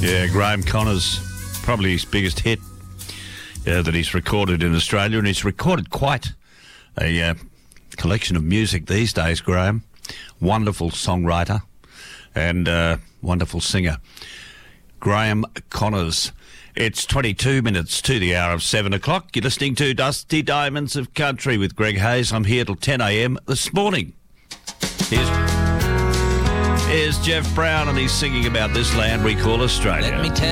Yeah, Graham Connors, probably his biggest hit that he's recorded in Australia, and he's recorded quite a collection of music these days, Graham. Wonderful songwriter and wonderful singer. Graham Connors. It's 22 minutes to the hour of 7 o'clock. You're listening to Dusty Diamonds of Country with Greg Hayes. I'm here till 10 a.m. this morning. Here's Jeff Brown, and he's singing about this land we call Australia. Let me tell